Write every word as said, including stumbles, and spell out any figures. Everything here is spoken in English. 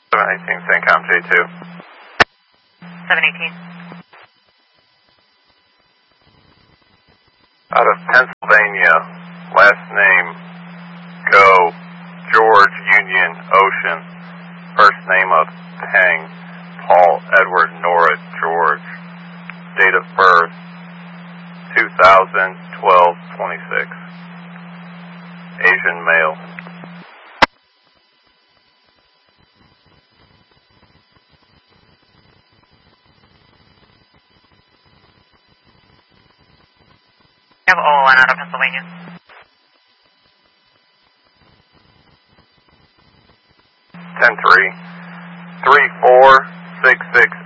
seven eighteen, CENTCOM J two. seven eighteen. Out of Pennsylvania, last name, Go, George, Union, Ocean, first name of Tang, Paul, Edward, Nora, George, date of birth, two thousand twelve twenty-six, Asian male. I have O one out of Pennsylvania. ten three, three four six six